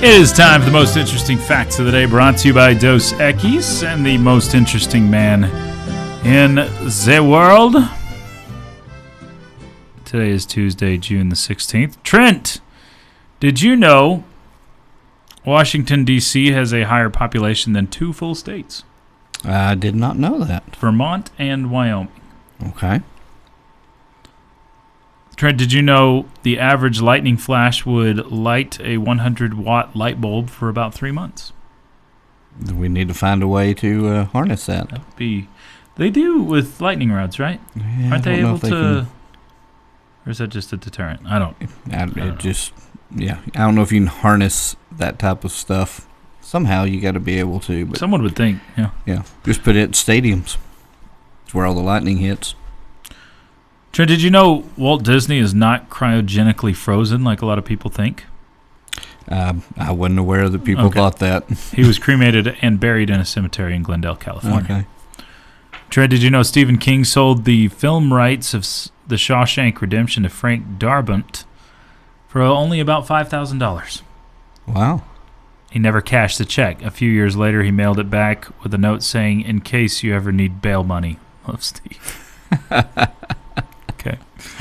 It is time for the most interesting facts of the day, brought to you by Dos Equis and the most interesting man in the world. Today is Tuesday, June the 16th. Trent, did you know Washington, D.C. has a higher population than 2 full states? I did not know that. Vermont and Wyoming. Okay. Trent, did you know the average lightning flash would light a 100-watt light bulb for about 3 months? We need to find a way to harness that. That would be... They do with lightning rods, right? Yeah, Aren't they able to... can... Or is that just a deterrent? I don't know. I don't know if you can harness that type of stuff. Somehow you got to be able to. But someone would think, yeah. Yeah, just put it in stadiums. It's where all the lightning hits. Trent, did you know Walt Disney is not cryogenically frozen like a lot of people think? I wasn't aware that people thought that. He was cremated and buried in a cemetery in Glendale, California. Okay. Trent, did you know Stephen King sold the film rights of The Shawshank Redemption to Frank Darabont for only about $5,000? Wow. He never cashed the check. A few years later, he mailed it back with a note saying, "In case you ever need bail money. Love, Steve." Okay.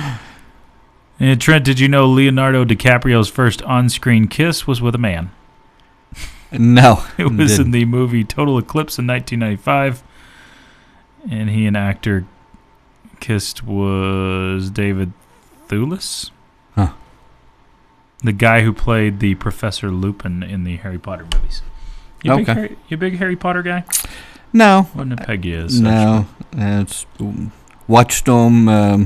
And Trent, did you know Leonardo DiCaprio's first on-screen kiss was with a man? No. It was in the movie Total Eclipse in 1995. And he and actor kissed was David Thewlis. Huh. The guy who played the Professor Lupin in the Harry Potter movies. You a big Harry Potter guy? No. Wasn't it Peggy is? No. It's watched them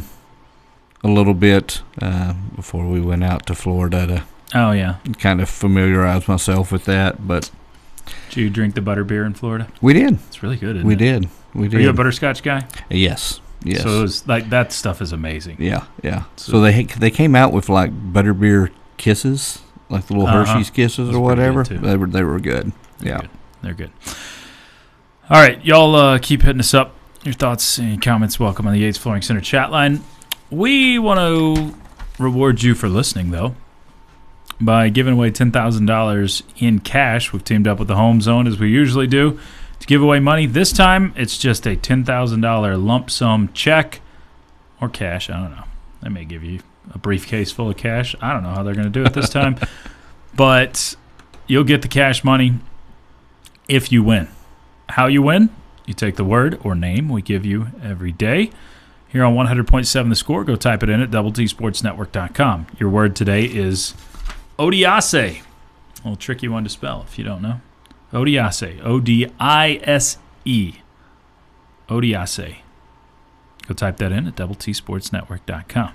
a little bit before we went out to Florida to kind of familiarize myself with that. But did you drink the butterbeer in Florida? We did. It's really good, isn't we it? did. We did. Are you a butterscotch guy? Yes. So it was like that stuff is amazing. Yeah. So they came out with like butterbeer kisses, like the little Hershey's kisses or whatever. They were good. They're good. All right, y'all keep hitting us up. Your thoughts and comments welcome on the Yates Flooring Center chat line. We want to reward you for listening, though, by giving away $10,000 in cash. We've teamed up with the Home Zone, as we usually do, to give away money. This time, it's just a $10,000 lump sum check or cash. I don't know. They may give you a briefcase full of cash. I don't know how they're going to do it this time. But you'll get the cash money if you win. How you win? You take the word or name we give you every day. Here on 100.7 The Score, go type it in at doubleTSportsNetwork.com. Your word today is Odiase. A little tricky one to spell if you don't know. Odiase. O-D-I-S-E. Odiase. Go type that in at doubleTSportsNetwork.com.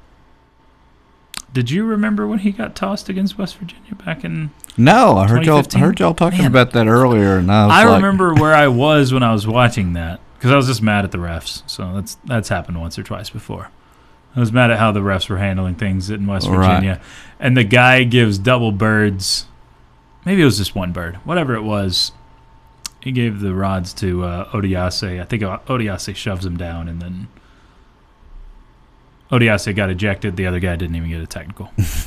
Did you remember when he got tossed against West Virginia back in No, I heard y'all talking about that earlier, and I remember where I was when I was watching that, because I was just mad at the refs. So that's happened once or twice before. I was mad at how the refs were handling things in West Virginia. Right. And the guy gives double birds. Maybe it was just one bird. Whatever it was, he gave the rods to Odiase. I think Odiase shoves him down, and then Odiase got ejected. The other guy didn't even get a technical.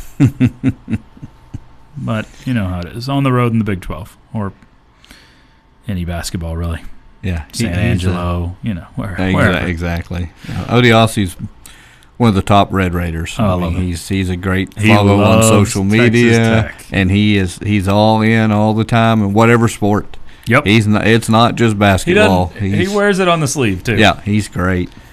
But you know how it is. On the road in the Big 12, or any basketball, really. Yeah. San Angelo, wherever. Exactly. Odiase's one of the top Red Raiders. I love him. He's a great follow on social media, and he's all in all the time in whatever sport. Yep. It's not just basketball. He wears it on the sleeve, too. Yeah, he's great.